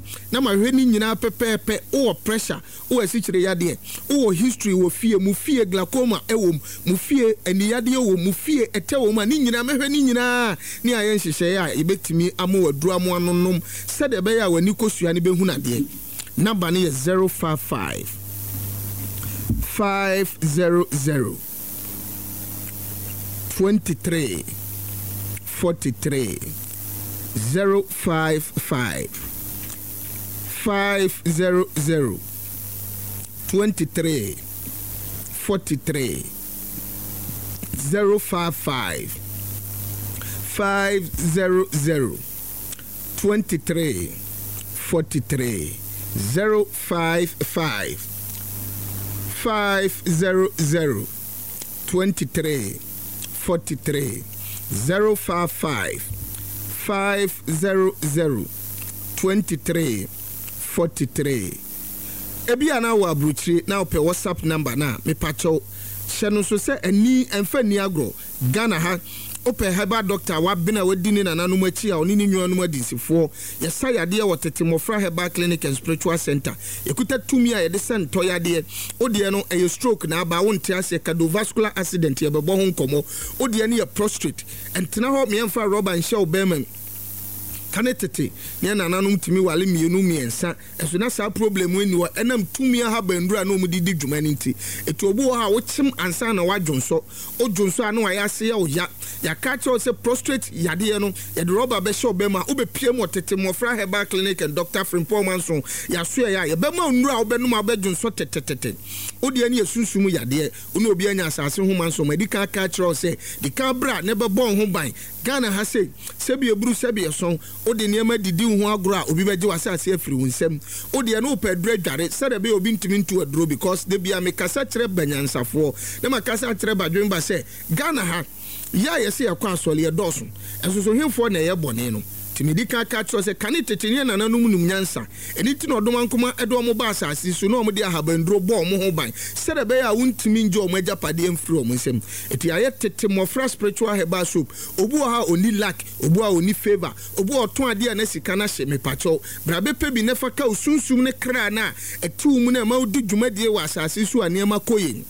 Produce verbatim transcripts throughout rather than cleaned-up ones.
na ma hwe ni nyina pepepe o pressure o asikyire yade o history wo fie mu fie glaucoma ewo mu fie ani yade wo mu fie ete wo ma ni nyina mehwe ni nyina ni ayen hyehyɛ a ebetimi amo waduru amo anonom sɛde be ya wani kosua ne behu na de number ne zero five five five zero zero twenty-three forty-three zero five five five zero zero twenty-three forty-three zero five five five zero zero twenty-three forty-three zero five five five zero zero twenty-three forty-three zero five five five zero zero twenty-three forty-three. Ebi ana wa bruchi na ope WhatsApp number na me pacho hyɛ no so sɛ ani emfa ni agro Ghana ha ope heba doctor wa bina wadini na nanum achi a oni ni nwanum adisifo yesa yade e wotete mofra heba clinic and spiritual center ekuta tumi a yede send to yade odie no e stroke na aba wonte ase cardiovascular accident ye bebo ho nkomo odie ne ye prostrate entena ho me emfa rubber nhye obema kanetete ne nananum timi wale mienu miensa eso na sa problem weni wa enam tumi ha bandura na omudidi dwumani nti etu obu ha wo chim ansa na wadwonso odwonso anu ayase ya oya ya catch us prostrate yade no ye de rubber be show be ma obepie mo tete mo fra heba clinic and Doctor Frimpong Manson ya so ya ye be ma onura obenu ma bedwonso tetetete odi ani esunsumu yade onu obi anya asase ho manso medical catch us the cabra ne be bon ho ban Ghana ha say sebi eburu sebi eson odi niema didi ho agro obi beje wasase afiri wunsem odi eno pedre dware sede be obi ntimi ntu adro because de bia me kasa kire banyansafo ne makasa kire badwemba say Ghana ha ya yesi yakwa asole ye doso enso hemfo na ye bone no timidika ka tro se kanitete ne nananum num nyansa eni ti no dom ankoma edo mo ba asase so no mo de ahabandro bo mo ho ban sede be ya wuntimi nje o magyapade amfiri o mo nsem eti aye tete mofra spiritual heba soup obu ha oni lack obu ha oni favor obu oton ade na sika na hye me pacho brabe pe bi ne fa ka osunsum ne kra na eti mu na ma odi dwumadie wa asase so anema koyen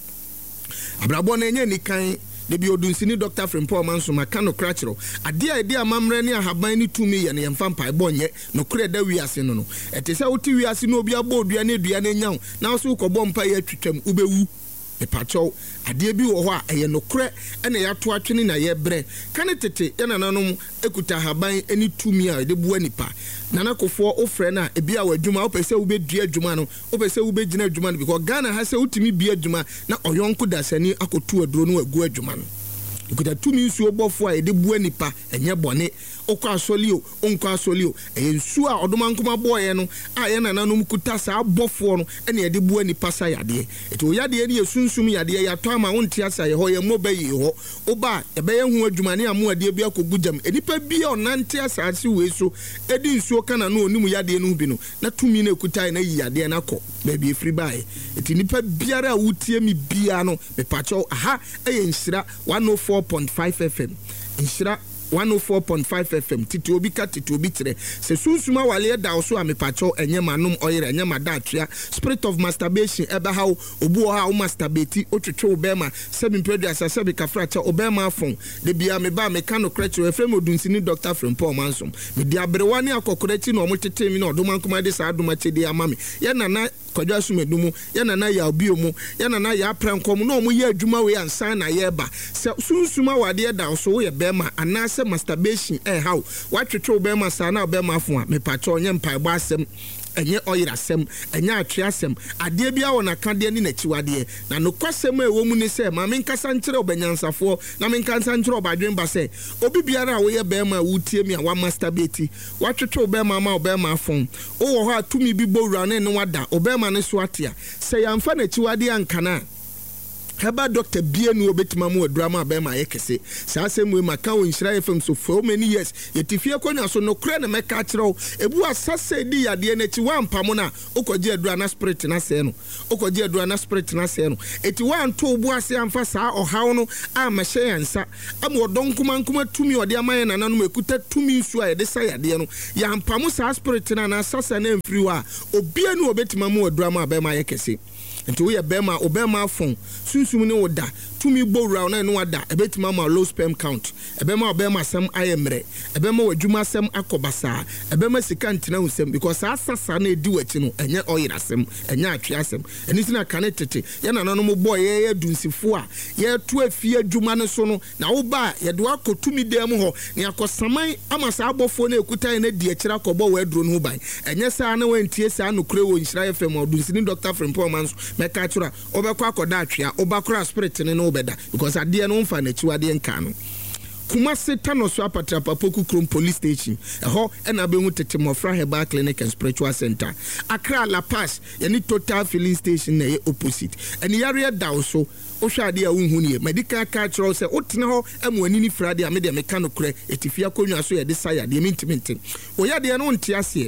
abrabo na enye nikan de bi odunsini Doctor Frimpong Manson makano krachero ade a ide amamre ne ahaban ni tumi ye ne yemfa mpa bonye no kure da wiase no no etese wuti wiase no obi abodua ne dua ne nyaw na so ukobọ mpa ye twetwam ubewu e pacho ade bi wo ho a eye no kure ene ya to atwene na ye bre kane tete ye nananom ekuta ahaban eni tumi a de bu anipa nana kofo ofre na ebi a wadwuma opese wo bedua adwuma no opese wo begina adwuma no because Ghana ha se utimi bi adwuma na oyonko dasani akotu aduro no agu adwuma no ekuta tumi nsuo bofo a de bu anipa enye bone okwa asolio onko asolio ensu a odomankoma boye no a ye nananom kuta sa bofo no ene de bu anipa sa yade eto yade ne yesunsum yade ya to ama wonte asa ye ho ye mobayi ho oba ebe ye hu adwuma ne amu ade bi akogujam enipa bi onante asase we so edi nsuo kana no onimu yade no bi no na tumi na ekuta na yi yade na kọ ba bi efiri bae eti nipa biara a wutie mi bia no me pacho aha eye nsira one oh four point five F M nsira one oh four point five F M titi obi ka titi obi tire se sunsuma wale da so amepacho enye manum oyere enye madatria spirit of masturbation ebe ha obu ha o masturbate otwetwe obema seven predia sasabe kafracha obema afon de bia me ba me kano krecho efrem odunsini Doctor Frimpong Manson me dia berewani akokorati no mo tete mi no odomankoma de sa adoma chede amame ye nana kwadwa sumedumu ye nana ya obiomu ye nana ya prankom no mo ye adwuma we ansan na ye ba se sunsuma wade da so ye bema anase masturbation eh how watwetwe obema sa na obema afon a me pacho onye mpaebo asem enye oyirasem enye atweasem ade bia wona kade ni nachiwade na no kwasem e wo mu ni se ma menkasa nkyere obanyansafo na menkasa nkyere obadwenba se obi biara wo ye bema wutie mi a wa masturbate watwetwe obema ma obema afon wo wo ho atumi bi bowura ne ne wada obema ne so atia se yamfa nachiwade ankana Heba doctor bienu obetima mu adurama abema yekese saa asem we maka wo Nhyira F M so for many years yetifie konya so no kure na meka kyerɛw ebu asase di yade na ti wampamo na okoje adura na spirit na se no okoje adura na spirit na se no eti wanto obu ase amfa saa ohaw no amahye yansa am odonkuma nkuma tumi ode amaye na nanom ekuta tumi nsu a yede sa yade no yampamo saa spirit na na asase na mfiri wa obienu obetima mu adurama abema yekese nti we bema obema fon sunsum ne woda tumi gbowra na no wada ebetima ma low sperm count ebema obema asem ayemre ebema wadwuma asem akobasa ebema sika ntena husem because asasa na edi wachi no enye oyira asem enye atwe asem eni tina kane tete ye na nanom boy ye ye dunsifo a ye to afie adwuma ne so no na wo ba ye de akotumi dem ho ne akosaman amasa abofo na ekutan na di akira kobo wa aduro no ban enye saa na wantie saa no kure wo Nhyira F M odunsini Doctor Frimpong Manso meka tura obekwa akoda atwea obakura spirit ne no beda because ade no mfa na chiwade nka no Kumasi Tano so apatra Papoku Krom police station eho ena be hu tete Mofra Herbal Clinic and Spiritual Center Accra La Paz yani Total filling station na ye opposite eni area down so ohwa ade a wonhu nie medical card tro se otena ho amwani ni frade a me de meka no kure etifia konwa so ye de saya de mintimintin oyade no ntia se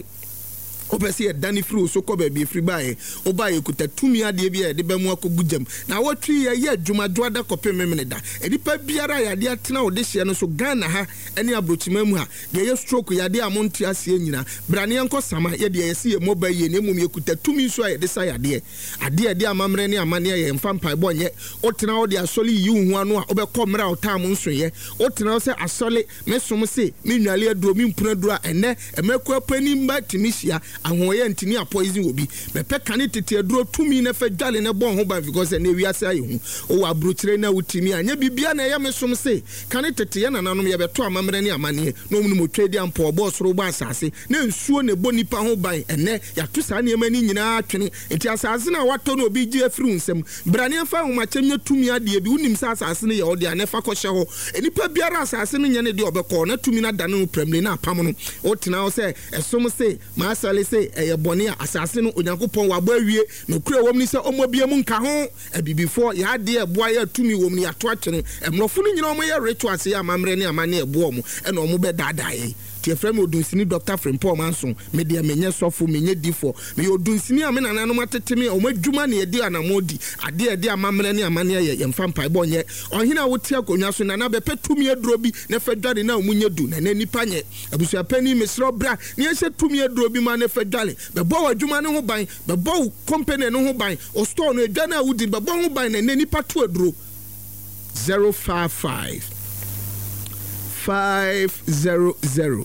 opesi e dani fru so ko ba bi fri bae obaye kuta tumi ade bia de ba mu akogujam na wotwi ye ye adwumadwo da kopem memene da edipa biara ya de atena wo de hye no so Ghana ha ene abrochima mu ha de ye stroke ya de amonti ase nyina brane enko sama ye de ye se ye mobile ye ne mum ye kuta tumi so ye de sa ya de ade de amamre ne amane ye mfa mpai bonye otena wo de asole yi hu anu a obekọ mra otam nso ye otena wo se asole mesom se menwale aduro mimpuna duro ene emekọ apani mba timisia ahoye ntini a poison obi mepe kane tete aduro tumi na fa dwale ne bon ho ba because na wiase aye hu o wa brochire na wutimi anya bibia na ye mesom se kane tete ye nananom ye beto amamre ne amane no mu mo twedi ampo boss ro ba asase na nsuo ne bonipa ho ban ene ya to sa ne mani nyina atwene enti asase na wato na obi gi afiri nsem brane fa ho ma chemnya tumi ade bi unim sa asase ne ye ode ane fa kɔhye ho enipa biara asase ne nyane de obekɔ na tumi na dane no premle na apam no o tena wo se esom se ma asale se eye bone a asase no Onyankopɔn wabo awie no kure wom ni se omobie mu nka ho abibifo ya de eboa ya tumi wom ni ato atwene emrofo no nyina omo ye rituals ya amamre ne amane eboa mu ena omo be dadae tie frame odunsini Doctor Frimpong Manso me de menye sofo menye difo me odunsini a me nana no mateteme omo adwuma ne edi anamodi ade ede amamre ne amane ye yemfa mpai bonye ohina wote akonwa so nana be petumi aduro bi ne fedwale na omunye du na nipa nye abusua pani mesro bra ne ye tumi aduro bi ma ne fedwale be bo adwuma ne ho ban be bo company ne ho ban o store no edwa na wudi be bo ho ban na nipa to aduro zero five five five zero zero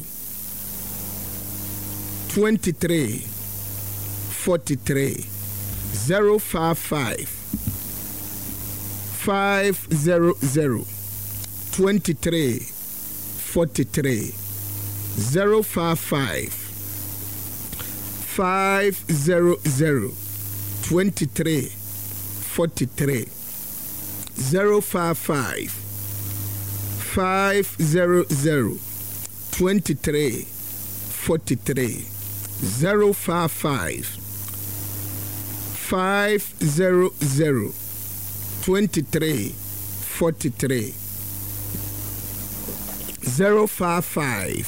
twenty-three forty-three zero five five five zero zero twenty-three forty-three zero five five five zero zero twenty-three forty-three zero five five five zero zero twenty-three forty-three zero five five five zero zero twenty-three forty-three zero five five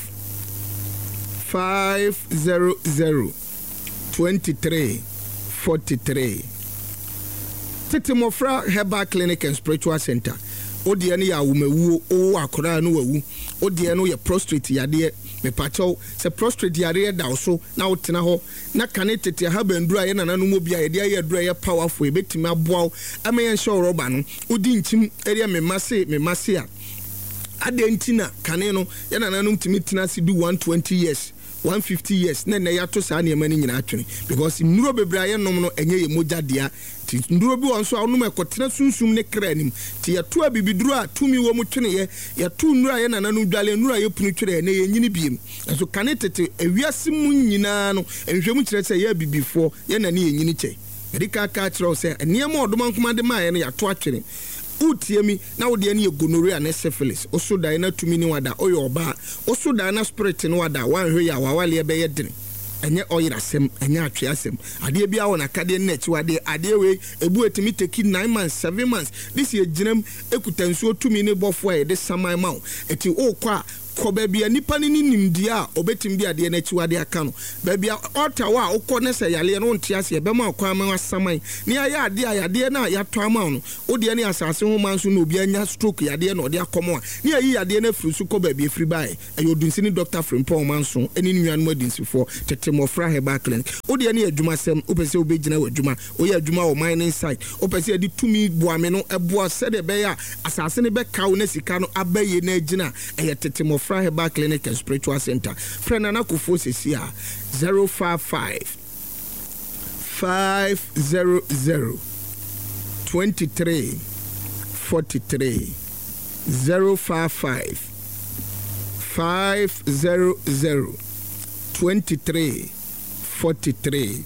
five zero zero twenty-three forty-three Tete Mofra Herbal Clinic and Spiritual Center odie no ya wumewu o akora no wawu odie no ya prostrate yade me pacho se prostrate yade da so na wotena ho na kane tete ha bandura ye nana no mo bia ye de ye dura ye powerful betimi aboa amaye nso roba no odi nchim area me mase me mase a adentina kane no ye nana no ntimi tina si do one twenty years one fifty years na na ya to sa ne mani nyina atwene because nduro bebra ye nom no enye ye moja dia ti nduro bi won so anom ekotena sunsum ne kra anim ti ya to abibiduro a tumi wo mu twene ye ya to ndura ye nana no dwale ndura ye punu twere na ye nyini biem so kane tete ewiase mu nyina no enhwemu kire se ye abibifo ye na ne ye nyini che edika ka kire se enema odoma nkoma de ma ye no ya to atwene utiemi na wode ne gonorrhea na syphilis oso da na tumi ni wada oyo oba oso da na spirit ni wada wan hwe ya wawale be ye dene enye oyira sem enye atwe asem ade bia wona kade na echi wade ade we ebu etimi take nine months seven months this year ginam ekuta nsuo tumi ne bofo e de saman ma eti o kwa ko baabi nipa ni nimdi a obetim bi ade na chiwade aka no baabi otawa okọ ne se yale no ntia se be ma kwa ma saman ni aya ade ade na ya to ama no o de ne asase ho manso no obi anya stroke yade na ode akomo a ni ayi yade na firi su ko baabi free by ayo dunsini doctor Frimpong manso eni nwan mo dinsifo tete mofra heba clinic o de ne adwuma sem o pese obegina wadwuma o ye adwuma o mining site o pese ade tumi boame no eboa se de be ya asase ne be kawo na sika no abaye na agina eye tete Fra Heba Clinic and Spiritual Center. Friend Anakufo Sesia zero five five five zero zero twenty three forty three zero five five five zero zero twenty three forty three.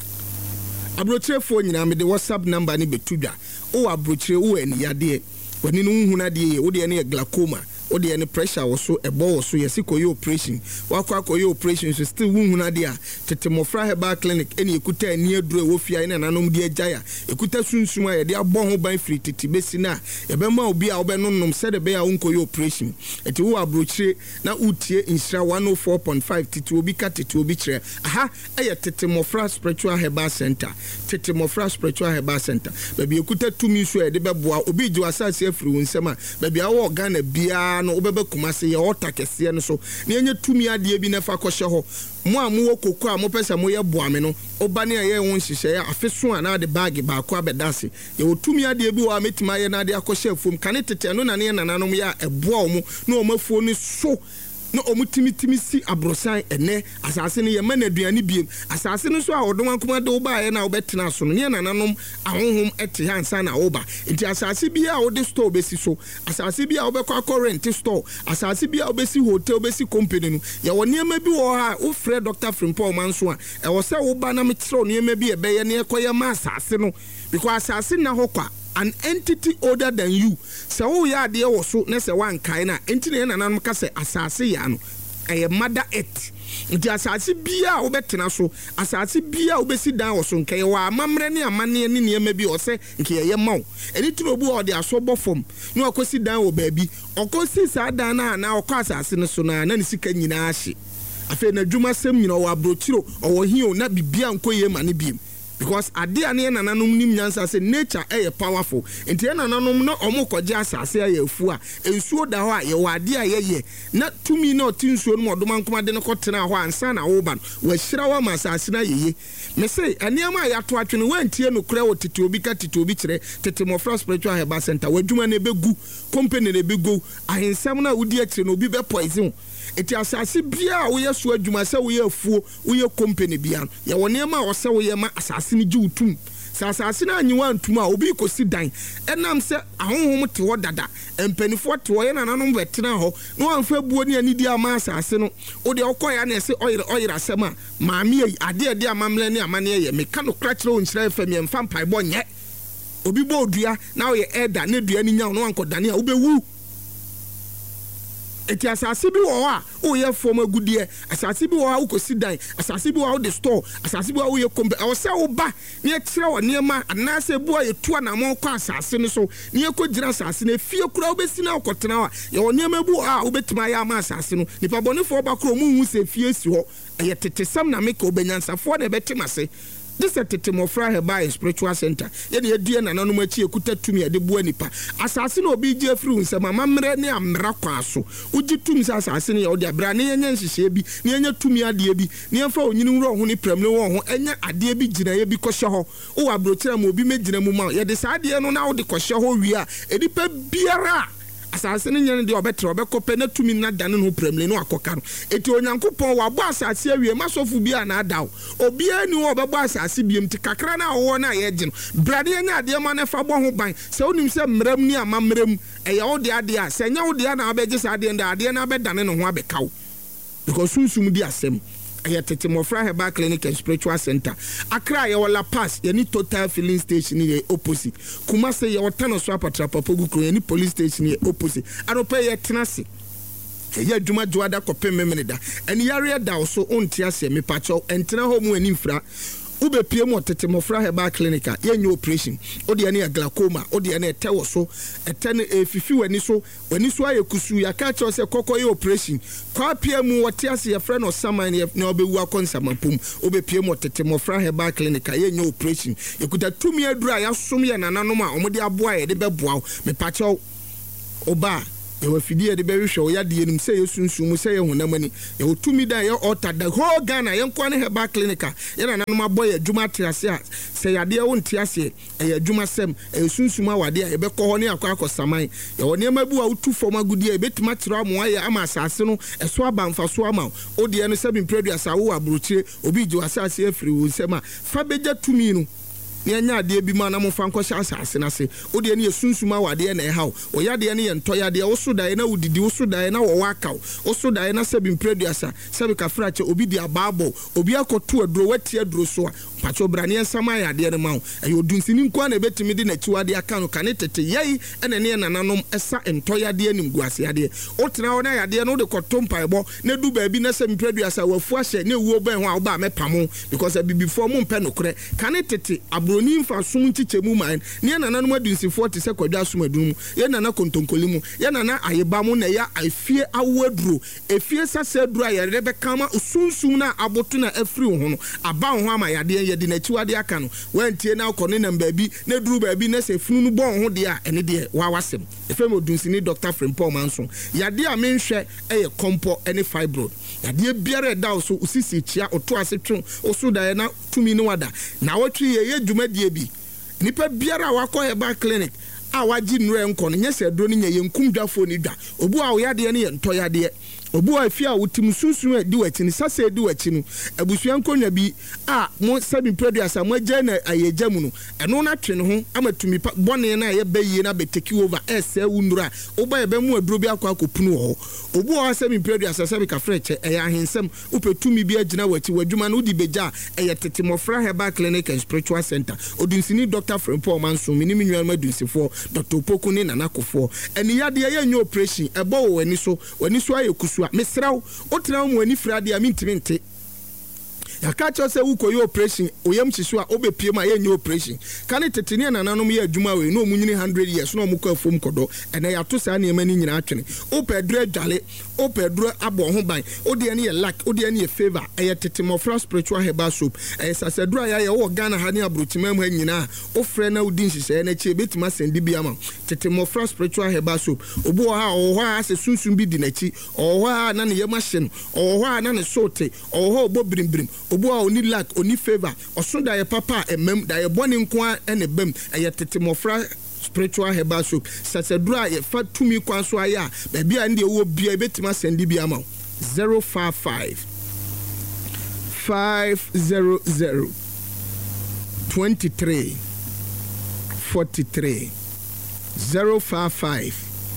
Abrochire phone nyina me the WhatsApp number ni betudwa. O abrochire wo eni yade. Wani no huna de wo de ne glaucoma. Odi any pressure also a ball so yes koyo operation wakwa koyo operation so still wunhuna dia tete Mofra Heba Clinic eni ekuta ani aduro wo fia ina nanom de agya ekuta sunsuma ye de abɔ ho ban free tete besi na ye be ma obi a wo be nonnom se de be ya wonkoyo operation eti wo abrochire na utie insira one oh four point five tete obi ka tete obi kire aha eye tete Mofra Spiritual Heba Center tete Mofra Spiritual Heba Center baby ekuta tumi so ye de be boa obi ji asase afiri wonsema baby awo Ghana bia no obebe kumase ye ota kese no so na enye tumi ade bi na fa kɔhye ho mo a mo kokko a mo pese mo ye boame no obane a ye won hihye ya afeso ana de bag ba ko abedase ye otumi ade bi wa metima ye na ade akɔhye afom kane tete no na ne nananom ya eboa mo na o mafuo ni so no omutimi timi si abrosan ene asase ne ye ma na aduane biem asase no so a odom akoma de wo ba ye na wo betena so no ne nananom ahonhom ete hansa na wo ba enti asase bia wo de store besi so asase bia wo be kwa rent store asase bia wo besi hotel besi company no ye wo ne ma bi wo ha wo frɛ Doctor Frimpong manso a e wo se wo ba na me kire ne ma bi e be ye ne ekoye ma asase no because asase na ho kwa an entity older than you so wo ya de wo so na se wan kai na enti ne nananum ka se asase ya no eye mother earth nti asase bia wo betena so asase bia wo besi dan wo so nkai wa amamre ne amane ne ne ma bi o se nkai ye mawo eni turo bu o de asobɔ fom ne akosi dan wo baabi okosi sa dan na na okɔ asase ne so na na ne sika nyina ahye afa na dwuma sem nyina wo abrochiro o hio na bibia nkoye ma ne biem because ade ane nananom nim nyansa se nature eh powerful enti nananom no omo koje asase aye afu a ensuo da ho a ye wade a ye na tumi na otinsuo no modoma nkoma de ne kotena ho ansa na wo ba wa hyira wa masase na yeye me say aniama ya to atwene wantie no kura wo tete obi ka tete obi kire tete Mofra Spiritual Heba Center wadwuma na begu company na begu ahensam na wudi akire no obi be poison eti asase bia wo ye so adwuma se wo ye afuo wo ye company bia ye wone ma wo se wo ye ma asase ni ji utum sa asase na anyiwa antum a obi kosi dan enam se ahonhom te wo dada empanifo te wo ye nananom betena ho no anfa buo ni ani di ama asase no wo de okoya na se oyira oyira asema maami ade ade amamle ne amane ye meka no krachire wo nkyira fam ye mfa mpai bo nye obi bo odua na wo ye elder ne dua ni nya no ankodane a wo bewu eti asase bi wo a o ye form agudie asase bi wo a ukosi dan asase bi wo a de store asase bi wo a ye kombe o se wo ba ne kire wo ne ma anase bu a ye tua na mo kwa asase ne so ne ye ko gira asase ne fie kura obesi na okotena wa ye wo ne ma bu a obetima ya ma asase no nipa bonefo ba kro mu hu se fie si ho ye tetesam na meka obenyansafo na betimase this is tete Mofra Heba Spiritual Center ye ne adue na nanom achi ekuta tumi ade bua nipa asase na obi je afiri unse mama mre ne amra kwa so uji tumi sa asase ne ye ode abra ne yenya nhihye bi ne yenya tumi ade bi ne yemfa onyini wro ho ne prem ne wo ho enya ade bi gina ye bi kɔhye ho wo abrochira ma obi megina mu ma ye de sa ade no na wo de kɔhye ho wi a edipa biara asase ne nyane de obetre obekɔpɛ na tumi na dane no premle no akoka no eti onyankopɔn wabɔ asase awie masofu bia na adaw obi ani wo obɛbɔ asase biem ti kakra na wo na ye gye no brade nya ade ma na fa bɔ ho ban sɛ onim sɛ mram ni amamram ɛyɛ wo de ade a sɛ nya wo de na abɛgye sa ade nda ade na abɛdane no ho abɛkaw because sunsum di asɛm aya tete Mofra Heba Clinic and Spiritual Center Accra ye wala pass ye ni Total filling station ye opposite Kumase ye watano so apatra papogu kro ye ni police station ye opposite arope ye tenase ɛyɛ adwuma dwoada kɔpem memene da ɛne yare da so onte ase me pacho entena ho mu ani mfra ube pie mo tete mofra heba clinica yenye operation odi ane glaucoma odi ane tewo so etene efifi wani so wani so ayekusu ya ka cho se kokoye operation kwa pie mu wote ase ye frɛ no saman ne obewu akonsama pum ube pie mo tete mofra heba clinica yenye operation yekuta tumi adura ya som ye nananom a omode aboa ye de beboa me pacho oba ewa fidie de behwehwe o yade enum se yesunsun mu se ye honamani e otumi da ye order the whole Ghana ye nkwa ne heba clinica ye na nanom aboy adwuma atiase a se yade wo ntiase e adwuma sem e sunsun awade a ye be kɔ hɔ ne akɔ akɔsaman ye woni mabu a utu fom agudie e betima kyerɛ mo aye ama asase no ɛso abamfa so ama odi eno seven producer wo abrochire obi gye asase afiri wo nsem a fa beja tumi no nya ade bi ma na mo fanko sha asase na se odi ene yesunsuma wade na e hawo o yade ene ye ntoya de wo so dae na wudidi wo so dae na wo wakaw wo so dae na sebi producer sebi ka frache obi di ababo obi akoto aduro wati aduro so a pacho brane ensama ya de ne ma wo e odunsini nkwa na betimi de na chiwade aka no kane tete yei ene ne nananom esa ntoya de anim guase ade o tena wo na ya de no de kotompa ebo na du ba bi na sebi producer wafu ahye na ewuo ban ho a wo ba mepamo because a bibifo mo mpe no kore kane tete broni mfa sum nchichemu man ne nananom adunsifo te se kwadwa sum adum ye nana kontonkoli mu ye nana ayeba mu na ya afie awaduro efie sase aduro a yare be kama usunsum na aboto na afiri ho no aba ho ama yade ye de na chiwade aka no wantie na akone na mbaabi na duru baabi na se funu no bon ho de a ene de wa wasem efem odunsini Doctor Frimpong Manson yade a menhwe eye kompo ene fibroid yade biare da so usisi chia oto asetwe oso da na tumi no wada na wotwe ye dwumadie bi nipa biara wakɔ heba clinic a waji nure nkɔ no nyese do no nya ye nkumdwafo ni dwa obu a wo yade ne ye ntoyade obu a fia wotim sunsun adi wachi ni sase adi wachi no abusua nkonya bi a mo seven producer mo agya na ayegya mu no eno na twe ne ho amatumi bone na ye bayi na beteki over ese wunura oba ye be mu aduro bi akwa akopunu ho obu a seven producer sebi ka freche e ya hensem upetumi bi agina wachi wadwuma no di beja e ye tete mofra heba clinic and spiritual center odunsini Doctor Frimpong Manson minimi nwan madunsifo Doctor Opoku ne nanakofo eni yade ye nya operation ebo wo wani so wani so ayekusu mesraw otra mu ani frade a mintimi nte ya ka cho se wuko yo operation oyam chiso a obepie ma ye nya operation kane tetene nananom ye adwuma we no munyini one hundred years no mukọ afom kodo ene ya to sa na ema ni nyina atwene opedro adwale opedro abo ho ban odi ene ye lack odi ene ye favor eye tetemofra spiritual herbal soap eye sasedro ya ye wo Ghana ha ne abrotima mu nyina ofre na odi nhise na chi betima sendi bi ama tetemofra spiritual herbal soap obo ha o ho a se sunsun bi di na chi o ho a na ne ye machine o ho a na ne sote o ho obo brimbrim obu a oni lack oni favor oso da ye papa emem da ye boni nko ene bem eye tetemofra spiritual herbal soap sasedura ye fa tumi kwan so aya ba bia ndi wo bia betima sendi bia ma zero five five five zero zero twenty-three forty-three zero five five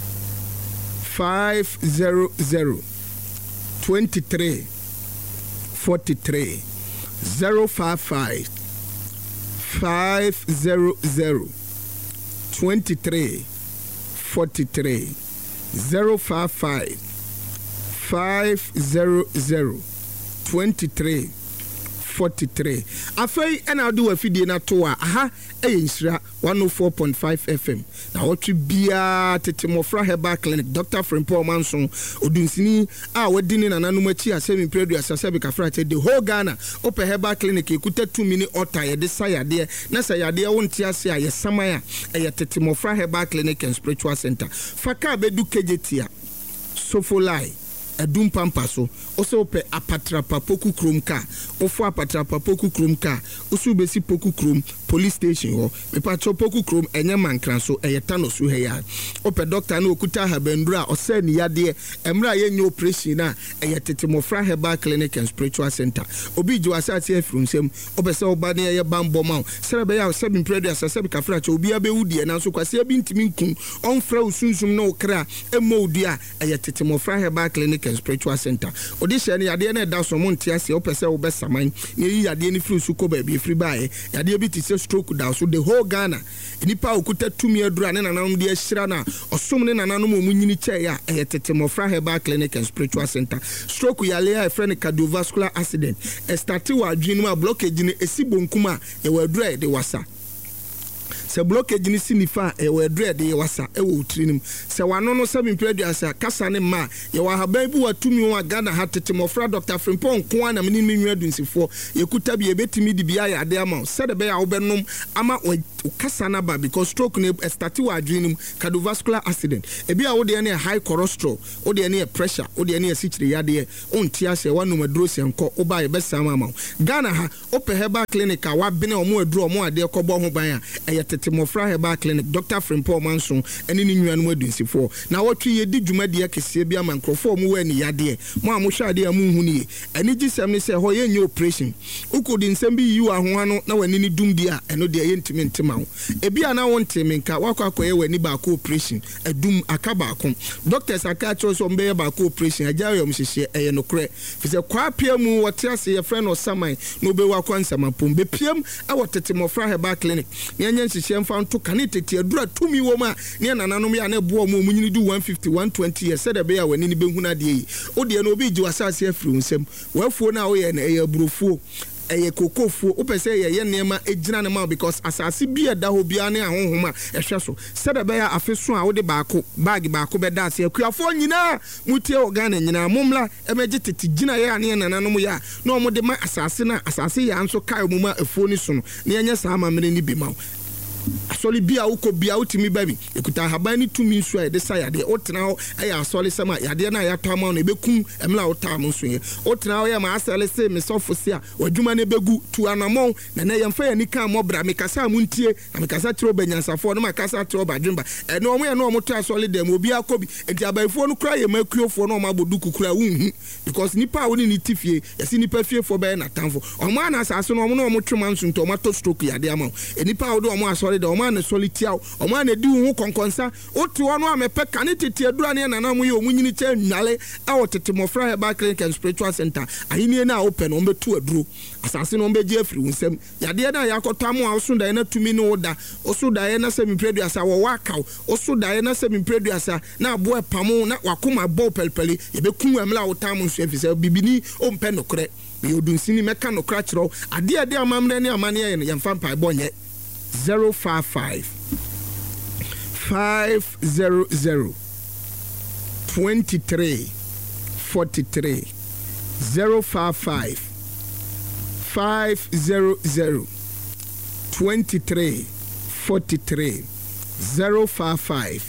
five zero zero twenty-three forty-three zero five five five zero zero twenty-three forty-three zero five five five zero zero twenty-three forty-three afei ena do afidie na to a aha eyensira one oh four point five F M na wotwe bia tetemofra heba clinic Doctor Frimpong Manson odunsini a wadini na nanum achi asemi predu asasebi ka frache the whole Ghana open heba clinic ekuta two mini order ye de sayade na sayade wonti ase a ye samaya e tetemofra heba clinic and spiritual center faka bedu kejetia sofolai edum pampa so oso pe apatrapa poku krom ka ofo apatrapa poku krom ka oso besi poku krom police station ho me patro poku krom enye mankran so eyeta no so heya ope doctor na okuta habendura ose ni yade emra ye nyo operation na eyetete mofra heba clinic and spiritual center obi ji wasate afirumsem obese oba ne ye bambo ma serebe ya seven predu asase ka fra cha obi abewudie na so kwase bi ntimi nkun onfra usunsum na okra emodua eyetete mofra heba clinic and spiritual center odisha ni yade na da so montia se opese obesaman ni yade ni firi su ko ba bi firi bae yade bi ti se stroke da so the whole Ghana nipa okuta tumi adura ne nananom de ahyira na osom ne nananom omunyini kyɛ ya ɛyɛ tete mofra herbal clinic and spiritual center. Stroke yale a friend cardiovascular accident e start wa adwene ma blockage ne esi bonkum a ye wa adura de wasa. Se blockage ni sinifa e we dread ye wasa e wo trinim se wano no seven preduasa kasa ne ma ye wa haban bi watumi wa Ghana hatete mofra Doctor Frimpong ko ana meni menwu adunsifo ye kuta bi e betimi di bia ya de ama se de be ya wo benom ama kasa na ba because stroke ne start wa adrenim cardiovascular accident e bia wo de ne high cholesterol wo de ne pressure wo de ne sichire yade onti ase wanu maduro se nko wo ba ye besama ama Ghana ha ope herbal clinic a wa bene omo aduro omo ade kobo ho ban a e Mofra Herbal Clinic Doctor Frimpong Manson eni ni nnuanu adunsifo na wotwe ye di dwumade akese bia mankrofo mu wani yade mo amohwa ade amu hu ni eni gisem ne se ho ye nye operation ukodi nsem bi yiwa ho ano na wani ni dumdi a eno de ye ntimi ntima ho ebia na wonte menka wakwa akoye wani ba ko operation adum akaba akon doctors aka cho so mbe ba ko operation ajayo mhihye eye no kre fise kwa pia mu wote ase ye friend osaman no be wakwa nsamapom be piam e wotete Mofra Herbal Clinic nyenye nhihye mfa nto kane tete adura tumi wo ma ne nananom ya na bo mo munyini du one fifty one twenty years said be ya wani ni behuna de yi o de na obi ji wasase afiri nsem wafuo na wo ye na eya burofuo eye kokofo opese ye ye nema ejina ne ma because asase bi eda ho bia ne ahohoma ehwe so said be ya afeso a wo de baako bag baako be da ase akuafo nyina mutie Ghana nyina momla emeje tete gina ye ane nananom ya na omo de ma asase na asase ya nso kai mu ma efuo ni so no ne enye saa mamere ni bi ma asoli bia uko bia utimi baby ekuta habani tumi nso a de sayade otena ho eya asoli sama yade na ya tama no ebekum emla otam nso ye otena ho ya ma asale se mesofo se a wadwuma ne begu tu anamon na na yemfa ya nika mobra mekasa muntie na mekasa tiro banyansafo no makasa tiro badwemba e no omo ye no omo to asoli dem obi akobi enti abaifo no kra ye makuofo no mabodu kukura wunhu because nipa woni ni tifie yesi nipa fie fo be na tanfo omo ana asase no omo no omo twema nso nto omo to stroke yade ama e nipa wo omo asoli the oman solitiao oman edi hu konkonsa otu ono amepe kane tete adura ne nana mu ye omunyini che nwale a wotete Mofra Herbal Clinic and Spiritual Center ahini na open on betu aduro asase no beje afiri nsem yade na yakota mu a osunda na tumi no oda osunda na semi preduasa wo wakaw osunda na semi preduasa na abo epamo na wakoma bo pelpeli yebekum amla wotam nso afisa bibini ompe nokre be odunsini meka nokra kiro ade ade amamre ne amane ye yemfa mpa bonye zero five five five zero zero twenty three forty three zero five five five zero zero twenty three forty three zero five five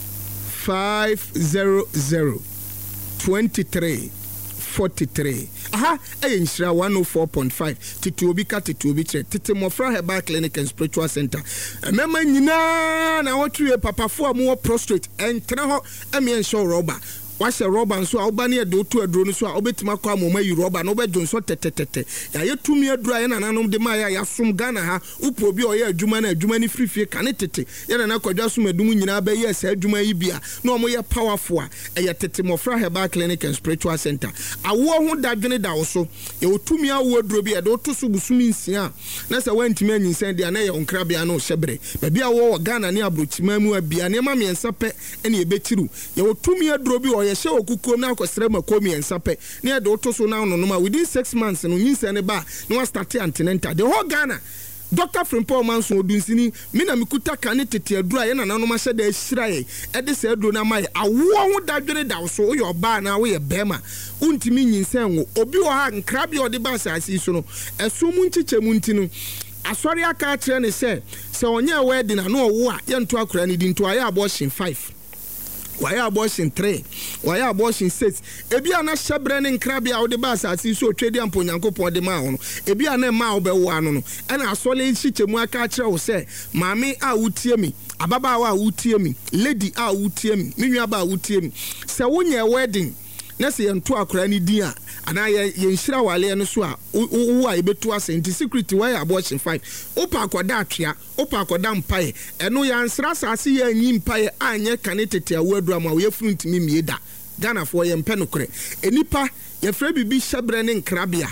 five zero zero twenty three forty three. Aha, eh nshira one oh four point five. Titi obi ka titi obi che. Titi Mofra Herbal Clinic and Spiritual Center. Mema nyina na wotwe papafo amu prostrate entra ho emi ensho roba. Wase roba nso a obani e do to aduro nso a obetima kwa moma yi roba no bejo nso tetetete ya yetumi adura ye nananom de ma ya yasom Ghana ha upo bi oye adwuma na adwuma ni frifie kane tete ye na nakwadwa som adum nyina ba ye sa adwuma yi bia na omo ye powerful a ye tete Mofra Herbal Clinic and Spiritual Center awo ho dadwene da wo so ye otumi awo aduro bi e do to so busumi nsia na sa wantimi anyinsan de na ye onkra bia na o hyebre ba bia wo Ghana ne abrochima mu abia ne ma miensa pe ene ye bechiru ye otumi aduro bi oye she okuko na akosere makomi ensape ne de otoso na no no within six months no nyinsa ne ba no wa start antenatal the whole Ghana Doctor Frimpong Manson odunsini me na mikuta kane tete adura ye na nanom ahye da ahira ye e de se aduro na mai awo ho dadwene da so wo ye oba na wo ye bema untimi nyinsa enwo obi wo ha nkra bia ode ba asasi so no eso mu nchiche mu ntinu asori aka kire ne se se onye wedding na no wo a ye nto akura ni di nto aye abortion five waya abortion three waya abortion six ebi ana hyebre ne nkrabia wo de ba asasi so twedi ampo nyankopon de ma ho no ebi ana ma wo be wo ano no ena asole hyichemu aka kire wo se maame a wutie mi ababa a wutie mi lady a wutie mi menwa ba a wutie mi se wonye wedding na se yento akora ni din a ana ye yenhira wale no so a wo a yebetu asenti security waya abortion five opa akoda atwea opa akoda mpae eno ya nsra sase ya anyi mpae anye kane tete awadura ma wo fruntimi mieda Ghana for ye mpe nokre enipa ye fra bibi hyebre ne nkrabia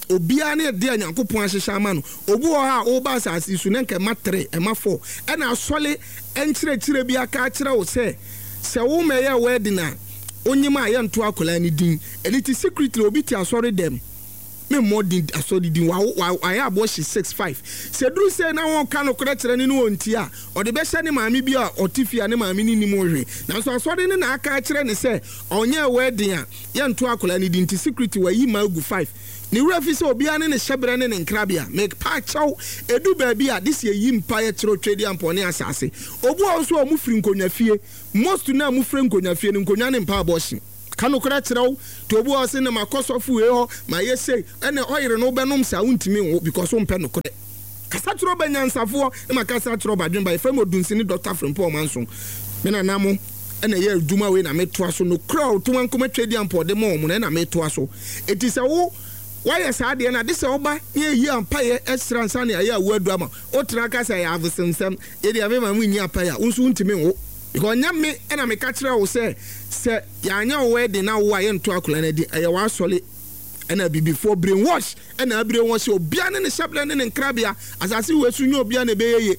obia ne de Nyankopɔn ahyehyɛ ama no obu ho a oba asase su ne nke ma three e ma four e na asole enkyerɛkyerɛ bi aka kyerɛ wo sɛ sɛ wo mɛyɛ wedding a onyima a yɛnto akola ne din elite secretly obi ti asɔre dem me modern asɔre din wa ayɛ abohye six five sɛ duru sɛ na won ka no kora kyerɛ ne no onti a ɔde bɛhyɛ ne maame bi a ɔtifia ne maame ni nim ohwe na so asɔre ne na aka kyerɛ ne sɛ ɔnyɛ wedding a yɛnto akola ne din ti secretly wa yi ma gu five ni wura fi sɛ obia ne ne hyɛbrɛ ne ne nkrabia make pa chaw edu baabi a this ye yi mpa yɛ kyerɛ twedi ampɔne asase obu a so omu firi nkonya fie most na mu firi nkonya fie ne nkonya ne mpa abɔhye kanu kora kyerɛw to obu a se ne makɔsɔfo e ho ma yɛ sei ɛne ɔyere no bɛnom sa wontimi wo because wo mpɛ no kora kasa kyerɛ banyansafo ne makasa kyerɛ badwen ba efrem odunsi ne Doctor Frimpong Manson me na namo ɛna yɛ adwuma we na metoa so no crowd to wankoma twedi ampɔde ma ɔmo na metoa so eti sɛ wo why is hard na this oba ye yi ampaye extra nsa na ya awadu ama o tra ka say have sensem ye dia me ma mu nyi ampaye unsu ntimi wo because nyame e na me ka kire wo say say ya anya wedding na wo aye nto akola na di aye wa sole e na bibi for brain wash e na brain wash obia ne ne shaple ne ne nkrabia asase we su nyi obia na be yeye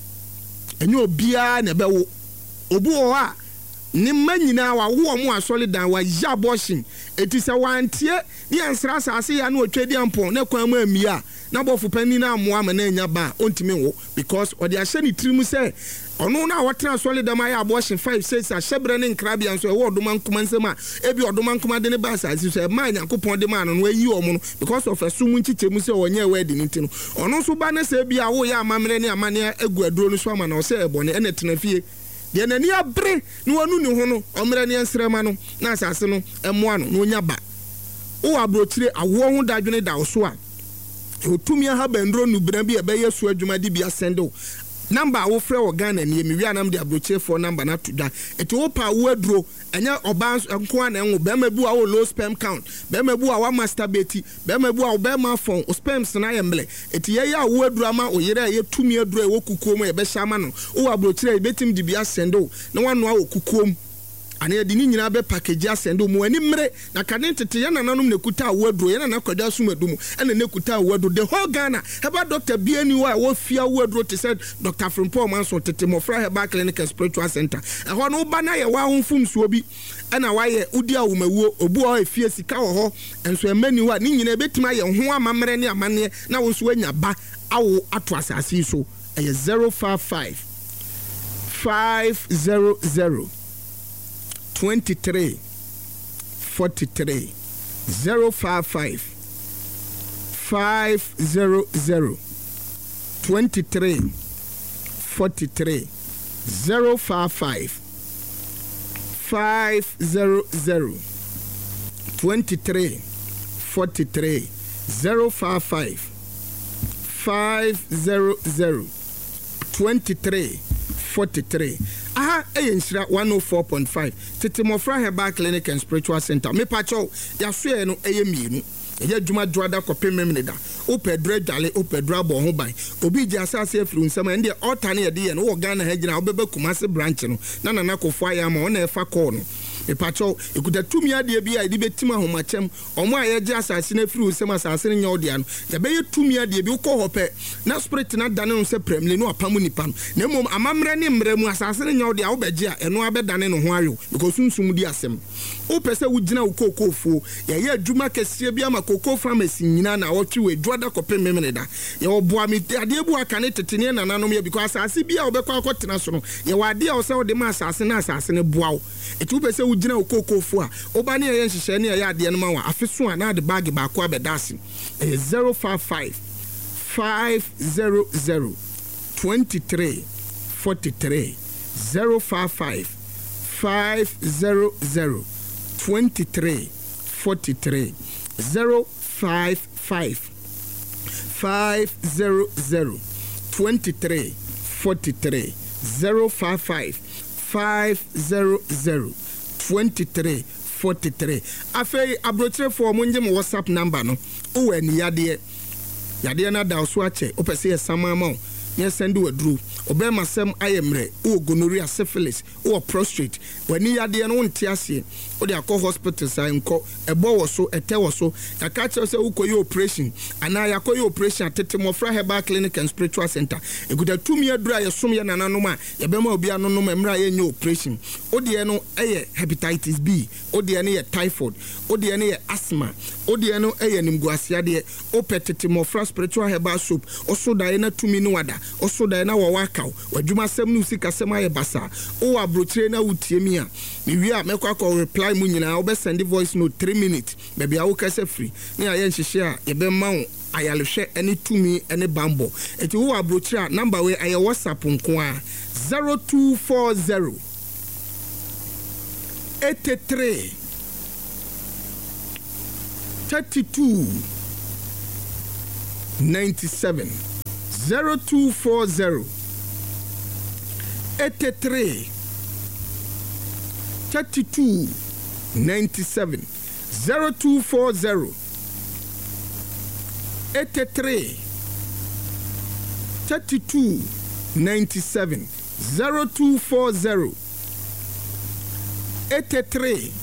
enye obia na be wo obu o a ni manyina wa wo mo asole dan wa ya abortion eti se wantie ni ansra asase ya na otwedi ampon na kwan ma amia na bofu pani na amoa ma na anya ba ontimi wo because odi ahye ni tirimu se ono na wotena asole dan ya abortion five six ahyebre ne nkrabia nso e wo odoma nkoma nsema ebi odoma nkoma de ne ba asase so e ma Nyankopon de ma no no ayi omo no because of asum nchichemu se onye wedding ntino ono so ba na se bia wo ya amamre ne amane egu aduro no so ama na o se ebone ene tena fie de na ni abre ni wonu ni ho no omre ne nsrema no na asase no emoa no no nya ba o abrochire awo ho dadwene da so a otumi ha bandro nu bra bi e be yesu adwuma di bia sendo number wo frɛ wo Ghana ni mi wi anam de abrochire for number na to da eti wo pa wo aduro enya oba nko ana enwo be ma bu a wo low sperm count be ma bu a wa masturbate be ma bu a be ma fon o sperms na ye mble eti ye ya wo aduro ama o yere ye tumi aduro e wo kukuom ye be hyama no wo abrochire e betim di bia sendo na wano a wo kukuom ane yɛ de ni nyina be package asendo mu ani mre na kane tete ye nananom ne kuta awadu ye na kwadwa sumadum ene ne kuta awadu the whole Ghana heba Doctor Biani wa wo fia awadu te said Doctor Frimpong Manson tete mofra heba clinic and spiritual center ɛhɔ no ba na ye wa honfum so bi ɛna wa ye udi awumawuo obu a efie sika wɔ hɔ enso emani wa ni nyina betima ye ho amamre ne amane na wo so anya ba awo ato asase so ɛyɛ zero five five five zero zero twenty-three forty-three zero five five five zero zero twenty-three forty-three zero five five five zero zero twenty-three forty-three zero five five five zero zero twenty-three forty-three. Aha, Eyenshira one oh four point five. Tete Mofra Herbal Clinic and Spiritual Center. Me pacho ya sue no eye mienu. Eje dwuma dwada kope memneda. Opedre dale opedra bo ho ban. Obi ji asase afru nsama ende altar na ye de no wo Ghana ha gina obebe Kumasi branch no. Na na na kofo aya ma ona efa call no. Me pacho ekuta tumi ade bi a de betima homachem. Omo a ye ji asase na afru nsama asase nya odia no. Ya be ye tumi ade bi ukọ hope. Na spirit na dane no se premle no apamu nipa no. Na mom amamre ne mre mu asase nya odia wo beje a eno abedane no ho ayo because sunsum di asem. O pese wo gina wo kokofo. Ya ye adwuma kese bi ama koko pharmacy nyina na wotwe we dwada kope memneda. Ye oboa mi ade bu aka ne tetene na nanom ye because asase bi a obekwa akotena so no. Ye wade a wo se wo de ma asase na asase ne boa wo. Etu pese wo gina wo kokofo a oba ne ye nhihye ne ye ade no ma wa afeso a na de bag ba ko abedase. E zero five five five zero zero twenty-three forty-three zero five five five zero zero twenty-three forty-three zero five five five zero zero twenty-three forty-three zero five five five zero zero twenty-three forty-three. Afei abrochire for mo nje mo WhatsApp number no. O weni yade yade na da so ache o pese sama ma ne send we dru obema sem ayemre o gonorrhea syphilis o prostrate wani yade no wonte ase o de akọ hospital sai nko ebo wo so ete wo so aka che se ukoye operation ana yakoye operation atete Mofra Herbal Clinic and Spiritual Center ekuta tumi adura ye som ye nananom a ye bema obi anonom emra ye nye operation o de no eye hepatitis B o de ne ye typhoid o de ne ye asthma o de no eye nimguasia de o petete Mofra Spiritual Herbal Soap o so da na tumi no wada o so da na wo wakaw wadwuma sem no sika sem aye basa o abrotre na wutie mi a mi wi a mekwa ko reply mu nyina o be send voice note three minutes baby a wo kase free ni aye nhihye a ye be ma wo ayalhwe ene tumi ene bambo eti wo abrotre a number we aye WhatsApp nko a zero two four zero eighty-three thirty-two ninety-seven zero two four zero eighty-three thirty-two ninety-seven zero two four zero eighty-three thirty-two ninety-seven zero two four zero eighty-three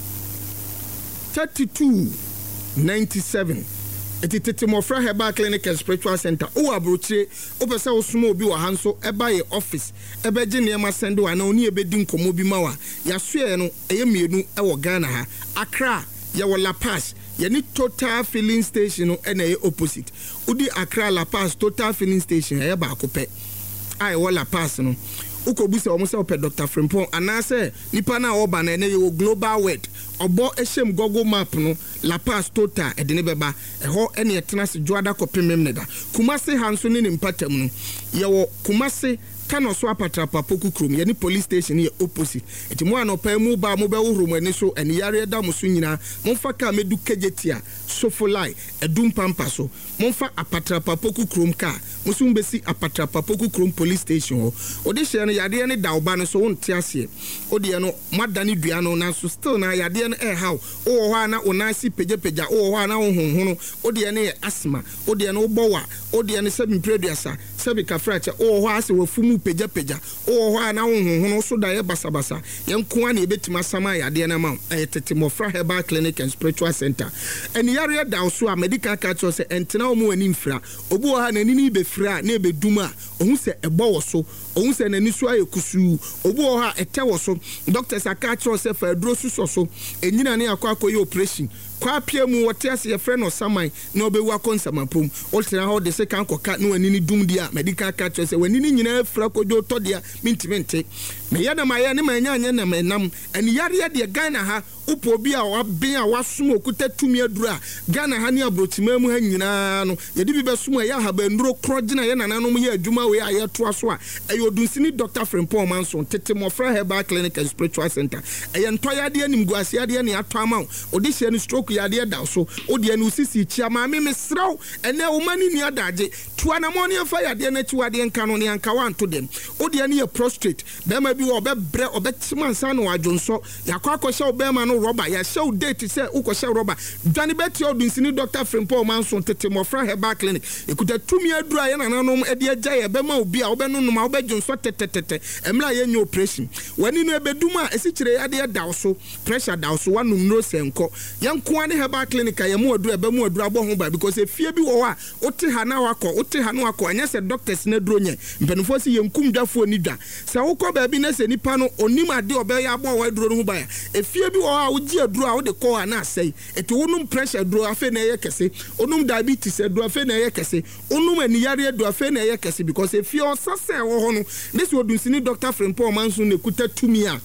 thirty-two ninety-seven etitete Mofra Herbal Clinic and Spiritual Center o abrochire o pese wo sumo obi wa hanso eba ye office ebe je niema send wa na oni ebedi nkomo bi ma wa ya soe no eye mienu e wo Ghana ha Accra ye wo La Paz ye ni Total Filling Station no e na ye opposite udi Accra La Paz Total Filling Station e ba akopɛ ai wo La Paz no ukobuse omo se opɛ Doctor Frimpong anase nipa na oba na ne ye Global World obo ehyem Google Map no La Paz Total edene beba eho ene etena se Joada kopemem neda Kumase hanso ne mpatam no ye wo Kumase kano so apatrapa poku krom ye ni police station ye opposite eti mo anopa mu ba mo be wo eni so eni yare da mo so nyina mo fa ka medu kejetia sofolai edum pampa so mo fa apatrapa poku krom ka mo so mbesi apatrapa poku krom police station ho odi hye no yade ne da oba no so wonte ase odi no madani dua no na so still na yade no e how o ho na onasi pejepeja o ho na honhono odi ne asthma odi ne obowa odi ne sebi preduasa sebi kafrache o ho ase wafumu peja peja o ho na honhono so da ye basabasa yenko na ebetima sama yade na ma etete Mofra Herbal Clinic and Spiritual Center eni yare da so a medical culture se entena omo ani mfra obu ha na nini be fra na ebeduma ohun se ebo wo so ohun se na ni so ayekusu obu ha ete wo so doctors aka culture se fa aduro suso so enyina ne akwa akoye operation kwa pia mu wote ase ye friend no saman na obewu akonsamapom oltena ho de se kan koka no anini dum dia medical culture se wanini nyina fra kojo to dia mintimente me ya na maye ne manya anya na menam ani yare de Ghana ha upo bi a waben a wasom okuta tumi adura Ghana ha ne abrotima mu ha nyina no ye de bi besom ya ha banduro krogina ye nananom ye adwuma we aye to aso a ayo dunsini Doctor Frimpong Manson tete Mofra Herbal Clinic and Spiritual Center aye ntoya de anim guase ade ne ato ama odi hye no stroke yade da so odi anu sisi chia ma me mesraw ene wo mani ni adaje tuana mo ne fa yade na chiwade nka no ne anka wanto dem odi ane ye prostrate be ma bi wo be bre obetima nsa no adwonso yakwa akoshe obema no rubber ya show date say ukoshe rubber dwane beti odunsini Doctor Frimpong Manson tete Mofra Herbal Clinic ekuta tumi adura ye nananom ede agya ye be ma obi a obenu no ma obedwonso tetetete emla ye nyo operation wani no ebeduma esichire yade da so pressure da so wanum no senko yanko ane Herbal Clinic ya mu adura be mu adura abo ho ba because efie bi wo a ote ha na wakọ ote ha na wakọ anya se doctors na duro nye mpenfo si yenkum dwafo ni dwa se wokọ ba bi na se nipa no onim ade obe ya abo wa duro no ho ba ya efie bi wo a ogi adura wo de ko ha na asai eti wonum pressure duro afa na ye kese onum diabetes duro afa na ye kese onum ani yare duro afa na ye kese because efie osase wo ho no this wodunsini Doctor Frimpong Manson ne kuta tumi a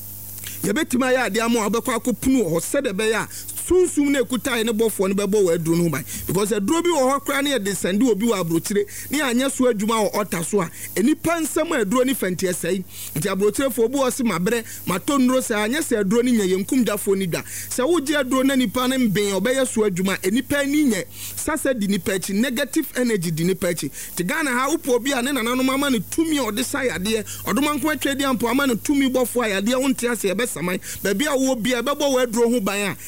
yebetima ya ade amo abekwa akopunu ho sede be ya sunsum na ekuta ne bofo ne bebo wa aduru no ban because aduru bi wo hokra ne de sende obi wa abrochire ne anya so adwuma wo ota so a enipa nsam aduru ni fanti asai nti abrochire fo obi wo se mabre matonro se anya se aduru ni nya yenkum dafo ni da se wo je aduru na nipa ne mben obeye so adwuma enipa ni nye sasa di nipa echi negative energy di nipa echi ti Ghana ha upo obi a ne nananom ama ne tumi o de sayade odomanko atwedi ampo ama ne tumi bofo ayade wonte ase ebe saman ba bia wo bia bebo wa aduru ho ban a eye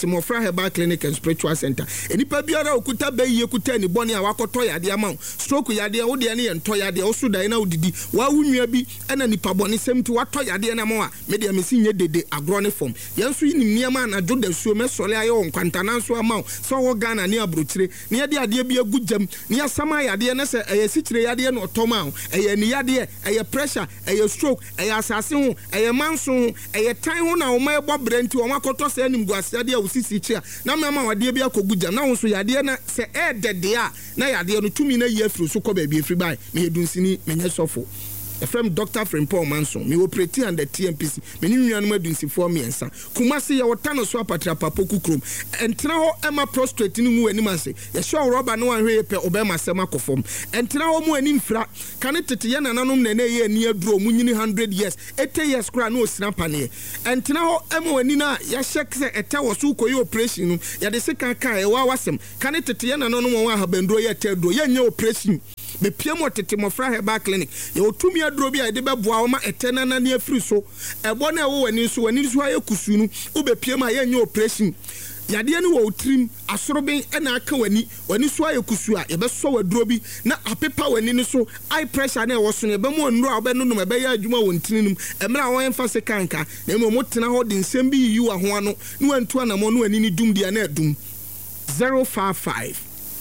tete mofra Herbal Clinic and Spiritual Center. Enipa biara okuta bayi ekuta ni boni a wakoto yade ama stroke yade wo de ne ento yade wo so dan na odidi wa wunua bi ena nipa boni sem ti wato yade na mo a me de amesi nye dede agro ne form yenso yinim niam na joda suo me sole aye won kwantana so ama so wo Ghana ne abrochire ne yade ade bi agujam ne asama yade ne se eye sikire yade no toma eye ni yade eye pressure eye stroke eye asase ho eye manso eye tan ho na wo ma ebo brenti wo makoto se anim guase ade a usisi chia na mama wade bi akogujam na wo so yade na se e dede a na yade no tumi na ye afro so ko ba bi afri bai me edunsini menye sofo efrem Doctor Frimpong Manson me operate under T M P C me ni nuanu madunsi for me ensa kumase ye wotano so apatra papoku krom entena ho ema prostrate ni mu anim ase ye show rubber no anhwe pe obema sema kofom entena ho mu anim fra kane tete ye nananom na na ye ani aduro mu nyini one hundred years eighty years kra na osina pane entena ho ema ani na ya shek se ete wo so koyi operation no ya de se kan kan e wa wasem kane tete ye nananom won ahabanduro ye teduro ye nya operation be piemo tete mofra Herbal Clinic ye otumi aduro bi a de beboa wo ma etena na ne afiri so ebo na wo wani so wani so aye kusunu wo be piemo aye nya operation yade ne wo trim asoroben na aka wani wani so aye kusu a ye be so waduro bi na apepa wani ne so high pressure na wo so ne be mo nro a wo be no no be ya adwuma wo ntininum emra wo emfa se kanka na mo motena ho de nsem bi yi wa ho ano ne wantu anamo no wani ni dum dia na adum zero five five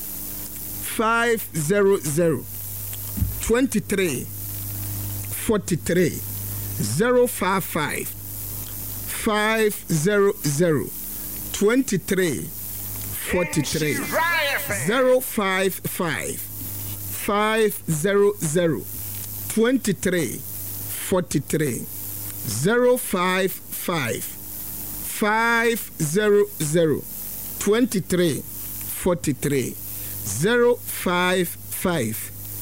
five zero zero twenty-three forty-three zero five five five zero zero twenty-three forty-three zero five five five zero zero twenty-three forty-three zero five five five zero zero twenty-three forty-three zero five five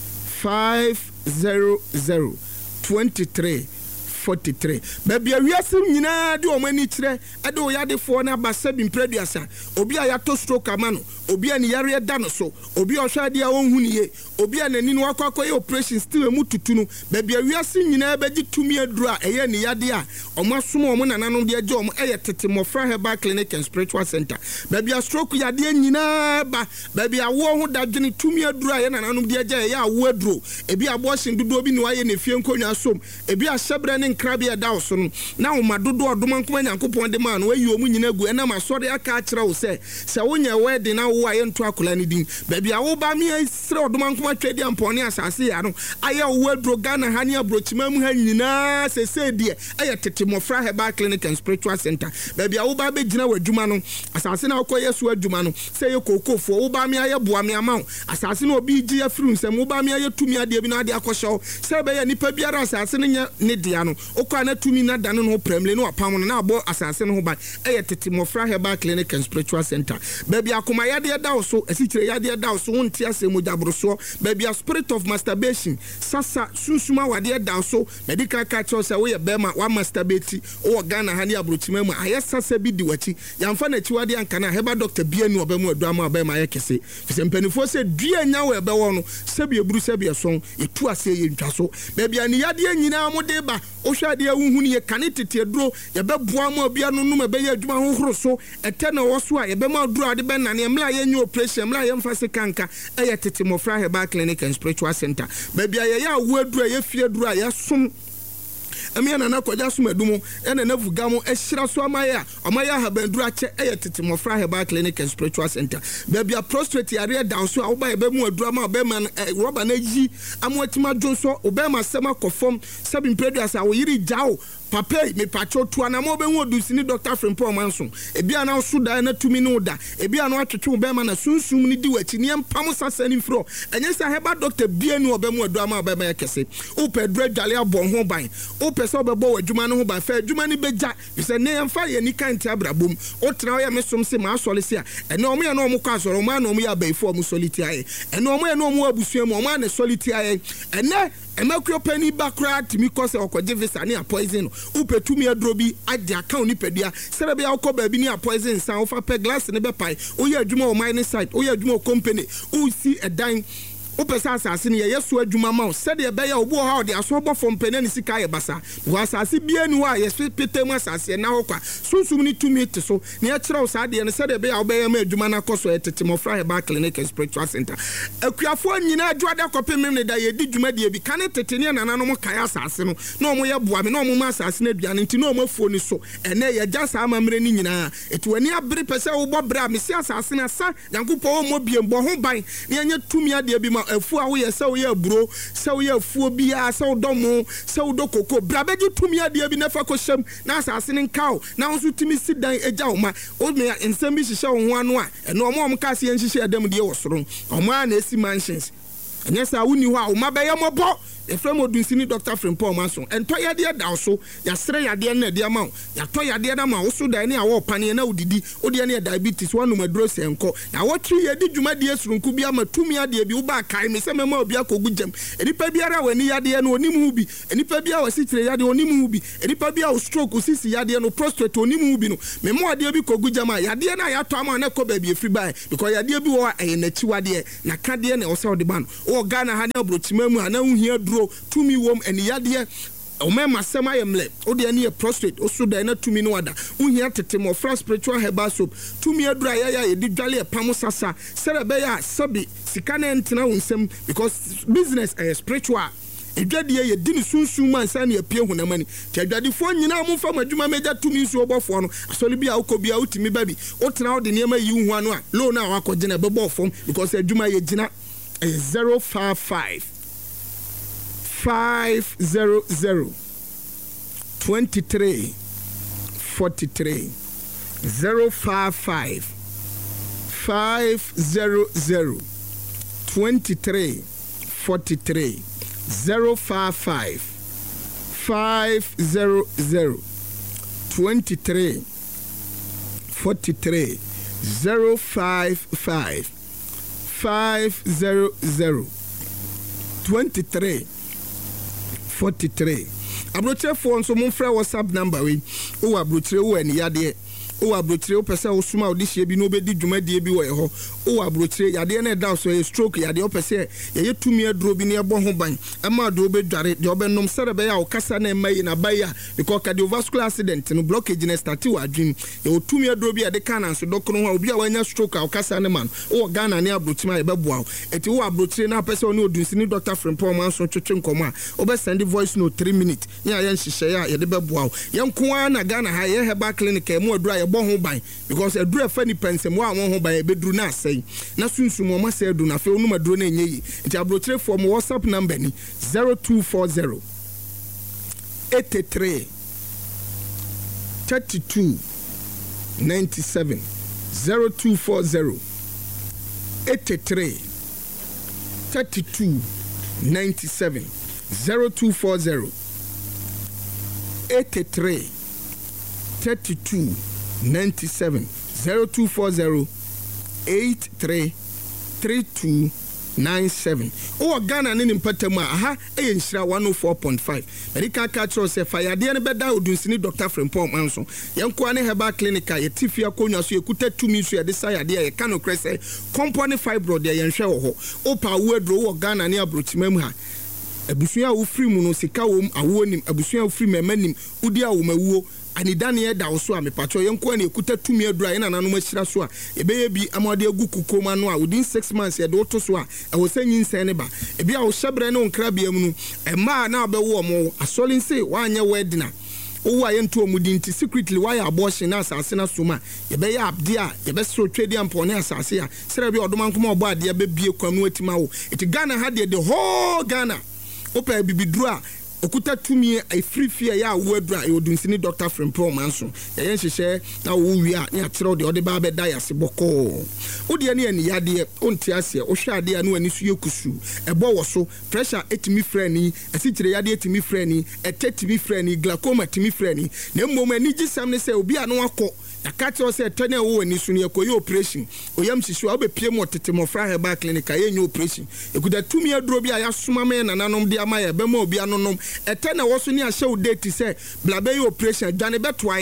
five zero zero twenty-three forty-three. Baby, we are some nyina de o mani kire ade o yade fo na basa bi mpreduasa obi a yato stroke amano obi a ne yare da no so obi a hwa de a won huniye obi a nani no akwakoye operation still mu tutu no baby, we are some nyina beji tumi aduru a eye ne yade a omo asom omo nananom de age omo eye tete mofra Herbal Clinic and Spiritual Center. Baby, a stroke yade nyina ba baby a wo ho dadwene tumi aduru a ye nananom de age eye a wo aduru ebi abortion dodo bi ne waye ne fie nkonwa som ebi a hyebre ne krabia da so no na wo madodo odoma nkoma nyankopon de ma no wayi omu nyina gu ena masore aka akira wo se se wo nya wedding na wo aye nto akola ni din baby a wo ba mi asire odoma nkoma twedi ampone asase ya no aye wo adro Ghana ha ne abrochima mu ha nyina se se die aye tete mofra Herbal Clinic and Spiritual Center. Baby a wo ba be gina wadwuma no asase na akoye so adwuma no se ye kokofo wo ba mi aye boa mi ama asase na obi gi afiru nsem wo ba mi aye tumi ade bi na ade akosho se be ye nipa biara asase ne nya ne dia no okwa na tumi na dane no premle no apam no na abo asase no ho ban eye tete mofra Herbal Clinic and Spiritual Center. Baby akoma yade da so asikire yade da so wonti asemu jabroso baby a spirit of masturbation sasa susuma wade da so medical catcher say we bema wa masturbate o Ghana ha ne abrochima mu ayesa bi di wachi yamfa na chi wade anka na Herbal doctor bianu obamu adwama obema ayekese fise mpanifo se dua nya we be wono sebi eburu sebi eson etu ase ye ntwa so baby ani yade nyina mo de ba o hwade ahunhunu ye kane tete duro ye beboa ma bia no no be ye adwuma hohoro so ete na wo so a ye be ma duro ade be na ne mla ye nya operation mla ye mfa se kanka eye tete mofra Herbal Clinic and Spiritual Center. Baby aye ya wo aduro ye fie duro a ye som Emi na na kwaja sumadumo ena na vugamo ehira so amaya amaya habanduru ache eye tete mofra Herbal Clinic and Spiritual Center. Baby a prostrate area down so oba ebe mu adura ma oba man rubber na yi amotima dwonso oba ma sema kofom sabi mpreduasa wo yiri jawo papa me pacho tu anamo be hu odusini Doctor Frimpong Manson ebi ana so da na tumi no da ebi ana atwetwe be ma na sunsum ni di wachi ne mpam sasani fro enye sa Herbal doctor bia ni oba mu adua ma oba ma yakese o pedro dwale abon ho ban o pese obebo wadwuma no ho ban fa adwuma ni beja se ne yemfa ye ni kan ti abrabom o tra ya mesom se ma asole se a ene omo ye no omo kwa asoro ma na omo ya baifo omo soliti aye ene omo ye no omo abusua mu omo na soliti aye ene emakro pani bakra timi kose okoje visa ni a poison upetumi adrobi ade account ni pedua serebe akọ ba bi ni a poison san ofa pe glass ne be pai oye adwuma o mine site oye adwuma o company o si edan Opesa asase ne ye so adwuma ma wo sɛ de be ya obo ha o de aso bɔ fom pene ne sika ye basa wo asase bia ni wa ye pete mu asase na ho kwa sunsum ni tumi te so ne ya kyerɛ wo sa de ne sɛ de be ya obe ya ma adwuma na koso etete mofra he ba clinic and spiritual center akuafo nyina adwada kopem ne da ye di dwuma de bi kane tete ne nana no mo kai asase no na omo ye boa me na omo ma asase na aduane nti na omo afuo ni so ene ye gya sa amamre ni nyina eti wani abere pese wo bɔ bra me si asase na sa yankopɔ mo bie mbɔ ho ban ne anya tumi ade bi ma afu a wo ye sɛ wo ye aburo sɛ wo ye afuo bia sɛ wo dɔmo sɛ wo do koko bra beji tumi ade bi na fa ko hyem na asase ne nkaw na wo so timi sidan egya wo ma o me nsɛm bi hyehyɛ wo ho ano a eno omo omo ka se ye nhyehyɛ adam de wo soro omo a na esi mansions enya sa wo ni ho a wo ma be ye mobɔ efrem odunsini Doctor Frimpong Manson ento yade da so ya sere yade na de ama ya to yade na ma wo so da ne a wo pane na odidi odi ne diabetes wanu maduro senko na wo tri yade dwuma de esurunku bia ma tumi ade bi wo ba kai me se mema obi akogu jam enipa biara wani yade no onim hu bi enipa biara wasi tire yade onim hu bi enipa biara wo stroke sisi yade no prostate onim hu bi no memo ade bi kogu jam a yade na ya to ama na ko ba bi efri bai because yade bi wo aye na chiwade na kade na wo se odi ban wo Ghana ha na brochima mu ana hu hia duro tumi wom eni yade o mema sema yemle o de ne prostate o so da na tumi no wada hu hia tete mo fra spiritual herbal soap tumi adura ya ya ye di dwale e pam sasa sere be ya sabi sika na entina wonsem because business is spiritual edwade ye di ne sunsun man sa na apie hunamani ti adwade fo nyina mo fa madwuma meja tumi nsu obofo no asole bia ukobia utimi babi o tena o de ne ma yi hu anu a lo na wakɔgye na bebo fom because adwuma ye gina zero five five five zero zero twenty-three forty-three zero five five five zero zero twenty-three forty-three zero five five five zero zero twenty-three forty-three zero five five five zero zero twenty-three forty-three. Abrochire phone so monfra WhatsApp number we o abrochire wo ani yade o abrochire o pese o suma o dihye bi no obedi dwumadie bi wo ho o abrochire yade na da so e stroke yade o pese ye ye tumi aduro bi na ebo ho ban ama do obedware de obenom sere be ya o kasa na mai na baya because cardiovascular accident no blockage na start wa adwin ye o tumi aduro bi yade kana so dokoro ho obi a wanya stroke a o kasa ne man o Ghana ne abrochire e beboa eti o abrochire na pese o ne odunsini Doctor Frimpong Manson twetwe nkomo a o be send voice note three minutes nya ye nhyehyɛ ya ye de beboa ye nko na Ghana ha ye herbal clinic e mu adura ye bo ho ban because adura fa ni pensem wa ho ban e beduru na asɛn na sunsum o ma sɛ adu na fe onu maduro na enye yi nti abrochire for mo WhatsApp number ni zero two four zero eighty-three thirty-two ninety-seven zero two four zero eighty-three thirty-two ninety-seven zero two four zero eighty-three thirty-two ninety-seven zero two four zero eight three three two nine seven. O Ghana ne nimpatamu aha e nhyira one oh four point five. America ka tro se fa yade ne beda odunsini Doctor Frimpong Manson. Yenko ne herbal clinic a yetifia konwa so yekuta tumi so yade sa yade ye ka no krese company fibroid ye yenhwe wo ho. O pa wo adro wo Ghana ne abrochimam ha. Abusua wo free mu no sika wo awo nim abusua wo free memanim udi awo mawuo anidane da wo so a mepacho yenko na ekuta tumi adura ina nanom ahyira so a ebeye bi amade agu kukoma no a within six months ye de woto so a e wo sanyi nsen ne ba ebi a wo hyebre ne onkrabia mu no ema na abewo mo asole nse wa anya wedina owo ayentu omudi nti secretly why abortion na asase na soma ye be ya abde a ye be so twedi ampo ne asase a sere bi odoman koma obo ade be bie kwanu atima wo eti Ghana ha de the whole Ghana opa bibidru a okuta tumi a free fear ya wo adura e odunsini Doctor Frimpong Manson ye yenhyehyɛ na wo wi a ne akyerɛ de ode ba be da yase bɔkɔ ode ne ani yade onti ase o hwɛ ade a no ani so yekusu ɛbɔ wo so pressure etimi frani asikyire yade etimi frani etetimi frani glaucoma etimi frani na mmom ani gisam ne sɛ obi a no akɔ yakati o se tene wo ani so ne koyi operation oyam sisi wo be pie mo tete mo fra herbal clinic a yenye operation ekuda tumi aduro bi a yasoma me nananom de ama ye be ma obi anonom etene wo so ne ahye wo date se blabe operation dwane beto aye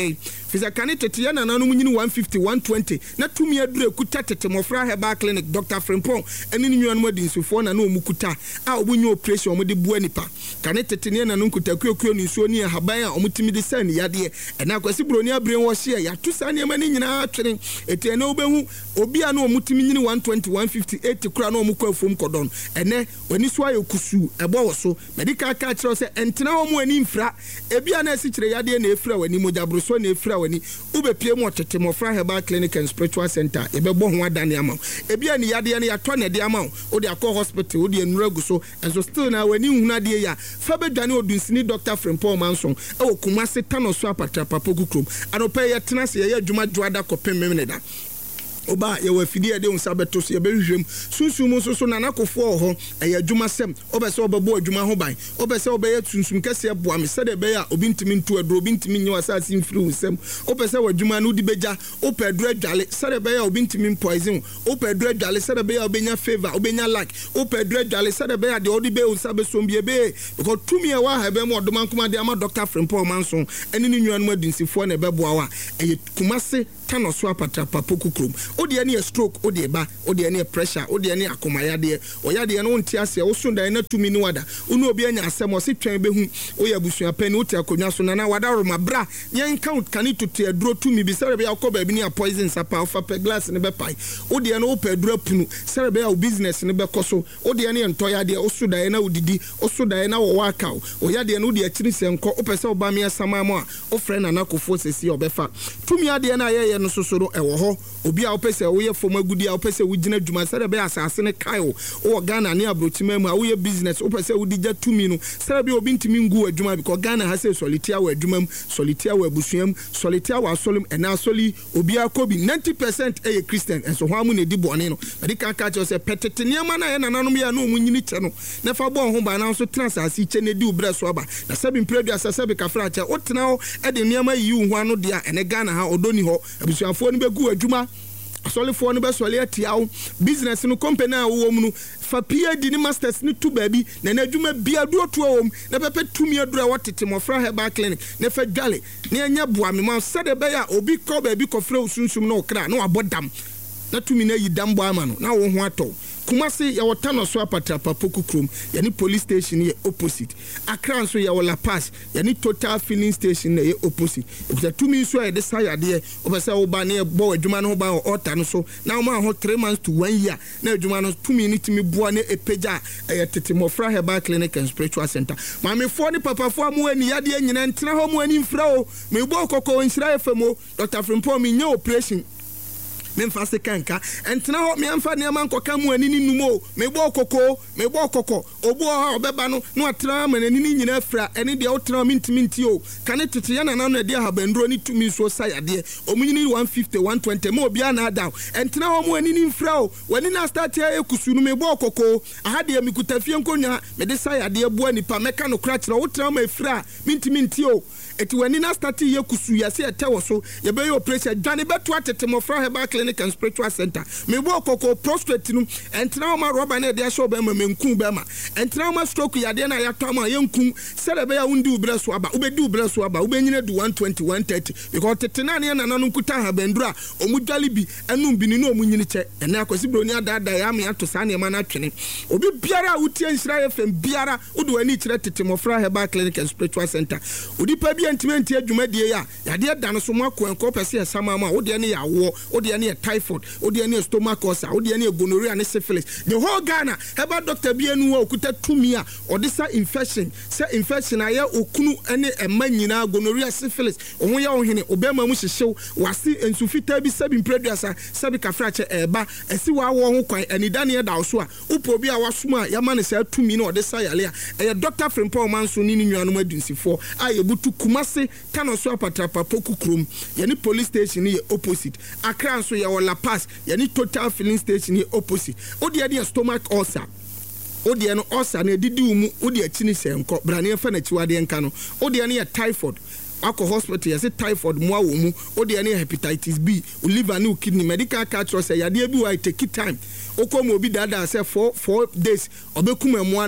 fisa kane tete ya nananom nyini one fifty one twenty na tumi adure kuta tete mofra Herbal Clinic Doctor Frimpong ene ni nnuanum adinsufo na na omukuta a obunyo operation omde bua nipa kane tete ne nananom kuta kuekuo ni nsuo ni haban a omutimi de san yade ena akwasi broni abren wo hye ya to sa ne ma ni nyina atwene ete na obehu obi a na omutimi nyini one twenty one fifty eighty kura na omukwa afom kodon ene wani so ayo kusu ebo wo so medical ka kire se entena ho mu ani mfra ebi a na asi kire yade na efra wani mojabro so na efra wani ubepie mu otete mofra Herbal Clinic and Spiritual Center ebebo ho adane ama ebi ani yade na yato na de ama o de akọ hospital o de enuragu so enso still na wani hunade ya fa bedwane odunsini Doctor Frimpong Manson e wo Kumasi tano so apatra papoku krom anope ye tena se ye adwuma dwada kopem memneda oba ye wafidi ade unsa beto so ye behwem sunsun so so nanakofo ho eye adwuma sem obese obebo adwuma ho ban obese obeye sunsun kase boa me sede be ya obi ntimi ntu adro obi ntimi nyi wasase mfiri unsem obese wadwuma no di beja opedro adwale sede be ya obi ntimi poison opedro adwale sede be ya obenya favor obenya like opedro adwale sede be ya de odi be unsa be so mbie be because tumi e wa ha be mo odoma nkoma de ama Doctor Frimpong Manson eni ni nnuanum adinsifo na be boa wa eye Kumasi tano so apatra papoku krom odi ane stroke odi ba odi ane pressure odi ane akomayade oyade no ntia se wo so dan na tumi ni wada unu obi anya asem o se twen behu oya busua pani uti akonwa so na wada roma bra yen count kani tutu aduro tumi bi sere be yakoba bi ni poison sapa ofa pe glass ne be pai odi ane opa aduro punu sere be ya business ne be koso odi ane ntoyade o so dan na odidi o so dan na wo waka oyade ane odi akiri se nko opese oba me asama mo a o frɛ na nakofo sesi obefa tumi ade na ye no sosoro ewo ho obi a opese wo ye fom agudi a opese wo gina dwuma sere be asase ne kaio o Ghana ne abrochima mu a wo ye business opese wo digya tumi no sere be obi ntimi ngu adwuma because Ghana ha se solitia wa adwuma solitia wa abusuam solitia wa solum ena soli obi akobi ninety percent eye Christian enso ho amu ne di bone no ade kan ka che se petete niam na ye nananom ya na omunyini che no ne fa bo ho ba na so transase che ne di ubra so aba na sabi mpredu asase be kafra che o tena ho e de niam yi hu ano de a ene Ghana ha odoni ho abusuafo ne be gu adwuma asolifo ne be sole atiawo business no company a wo mu no fa P H D ni masters ni tu baabi na na adwuma bia do to wom na pepe tumi adura watete mofra Herbal Clinic ne fa dwale ne anya boa me ma sade be ya obi ko baabi ko fra osunsum na okra na wabodam na tumi na yi dambo ama no na wo ho ato Kumasi ya watano so apatra papoku krom yani police station ye opposite Accra so ya wala pass yani Total filling station ye opposite obisa tumi so ya de sayade obisa oba na bo adwuma no ba ota no so na o ma ho three months to one year na adwuma no tumi ni timi boa na epeja ya tete mofra Herbal Clinic and Spiritual Center ma me fo ni papa fo amu ani yade nyina ntena ho mu ani mfra o me bo kokko nhyira efemo Doctor Frimpong me nya operation memfa se kanka entena ho memfa ne man koka mu ani ni numo mebo kokko mebo kokko obu ho obeba no no atra ma ani ni nyina fra ene de otra mintimi nti o kane tete ya na na de ha bandro ni tumi so sayade omunyini one fifty one twenty mo bia na down entena ho mu ani ni mfra o wani na start ya ekusu no mebo kokko aha de mikuta fie nkonya me de sayade abu ani pa meka no kra kira otra ma fra mintimi nti o eti wani na start ye kusu ya se etewo so ye be operation dwane beto atete mofra Herbal Clinic and Spiritual Center me bo kokko prostate no entena ma roba na de show be ma menku be ma entena ma stroke ya de na ya to ma yenku sele be ya undi ubre so aba ubedi ubre so aba ubenyine du one twenty one thirty because tete na ne na nanu kuta ha bendura omudwale bi enum bi ni no omunyini che ene akwasi broni adada ya me ato sa ne ma na twene obi biara utie nsira F M biara udu ani kire tete mofra Herbal Clinic and Spiritual Center odi pa bi entimente adwumadie ya ya de dan so mo akwanko pese ya sama ma wo de ne ya wo wo de ne typhoid wo de ne stomach ulcer wo de ne gonorrhea ne syphilis the whole Ghana Herbal doctor bi enu wo okuta tumi a odisa infection se infection aye okunu ene ema nyina gonorrhea syphilis ohun ya ohene obema mu hyehyew wase ensufita bi sabi mpreduasa sabi kafrache eba esi wa wo ho kwan anidane ya dawo so a upo bi a wasoma ya ma ne sa tumi na odisa yale a eye Doctor Frimpong Manson ni nnuanum adunsifo a yebutu Kumasi tano so apatra papoku krom yani police station ye opposite Accra so ya wala pass yani Total filling station ye opposite odi ade stomach ulcer odi eno ulcer na didi umu odi akini senko brane fa na chiwade nka no odi ane ya typhoid akọ hospital yase typhoid mu awo mu odi ane hepatitis B liver ne kidney medical card say yade bi wa take time okomo obi dada say four four days obekuma mu ana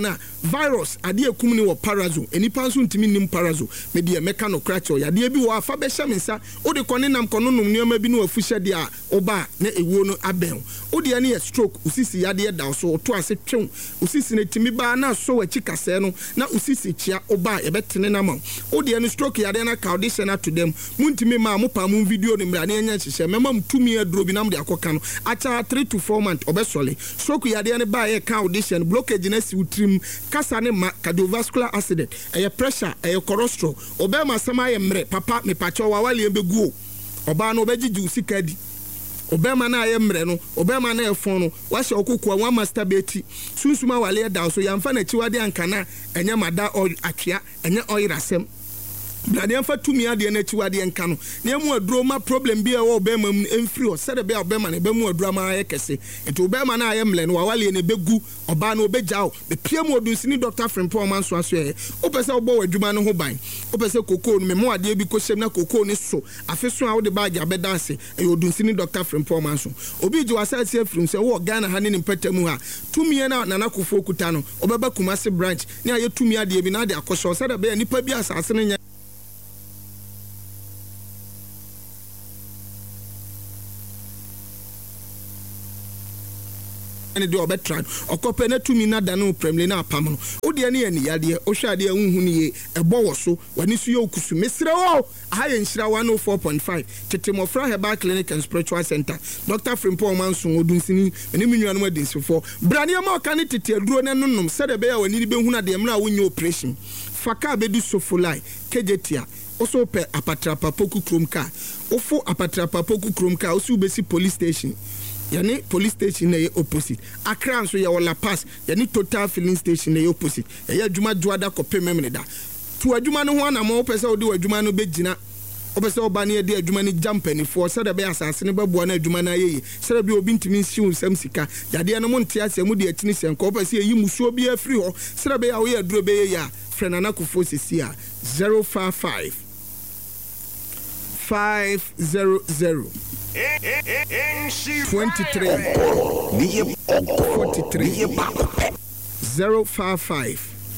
virus ade ekum ni wo parazo enipa nso ntimi nim parazo me de meka no kracho ya de bi wo afa be hye mensa wo de kone nam kono nom nioma bi no afuhye de a oba na ewuo no abɛn wo de ne stroke usisi ya de da so to ase twem usisi ne timi ba na so wachi kase no na usisi chia oba ye betene na ma wo de ne stroke ya de na ka audition na to them muntimi ma mo pa mo video no mra na enya hyehye mema mtumi aduro bi na mo de akoka no acha three to four months obesole stroke ya de ne ba ye ka audition blockage na si utrim kasa ne ma cardiovascular accident eye pressure eye cholesterol obema sama ye mre papa me pacho wa wale ebegu oba no obegigi usika di obema na ye mre no obema na ye fon no wa hye okoko wa masturbate sunsuma wale da so yamfa na chiwade ankana enye mada atwea enye oyirasem blade amfa tumi ade na chiwade enka no na mu aduro ma problem bi e wo obema emfiri o sede be obema na be mu aduro ma ye kese eto obema na ye mle no wa wale ne begu oba na obegyawo be pie mu odunsini Doctor Frimpong manso aso ye opese obo wadwuma no ho ban opese kokoo no me mu ade bi ko hyem na kokoo ni so afeso a wo de bag abeda ase e odunsini Doctor Frimpong manso obi ji wasa ase afrim se wo Ghana ha ne ne mpatamu ha tumi na nana kofo kuta no obeba Kumasi branch ne aye tumi ade bi na de akosho sede be nipa bi asase ne ene de obetran okope na tumi na da no premle na apam no ode ne ani yade o hwade ahunhu ne ye ebo wo so wani so ye okusu mesre wo aha ye nhyira one oh four point five tetemofra Herbal Clinic and Spiritual Center Doctor Frimpong manso odunsini ene minwa no adinsifo brane ma oka ne tete aduro ne nonnom sede be ya wani be huna de mra wonye operation faka bedu sofolai kejetia oso pe apatrapa poku kromka ofo apatrapa poku kromka osu besi police station yani police station na ye opposite Accra so ye wala pass yani Total filling station na ye opposite ye adwuma dwada kope memne da tu adwuma no ho na mo pese odi adwuma no begina opese oba na ye de adwuma ni jampani for se da be asase ne babuo na adwuma na ye se da be obi ntimi nsiu sam sika yade no mo ntia se mu de atini se nko opese ye yimusuo bi afri ho se da be ya wo ye aduro be ye ya frena na kofo sisi a zero five five five zero zero twenty-three forty-three zero five five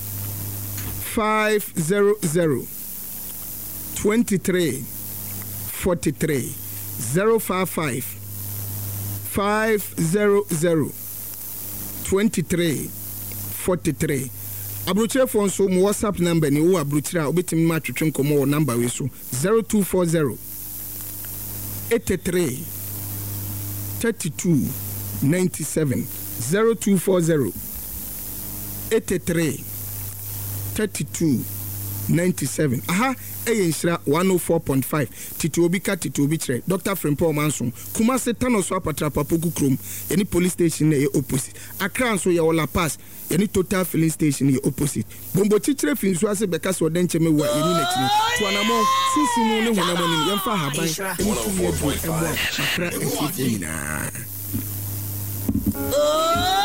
five zero zero twenty-three forty-three zero five five five zero zero twenty-three forty-three. Abrochire phone so mo WhatsApp number ni wo abrochire obetimi ma twetwe nkomo wo number we so zero two four zero eighty-three thirty-two ninety-seven zero two four zero eighty-three thirty-two ninety-seven. Aha eye nshira one oh four point five titi obi ka titi obi kire Doctor Frimpong manso Kumasi tano so apatrapa poku krom yani police station na ye opposite Accra so ye wala pass yani Total filling station ye opposite bombo chichire finso ase beka so denche me wa yani na chini to anamo sisimu ne honamo ni yemfa haban eni tuye du ebo Accra enti na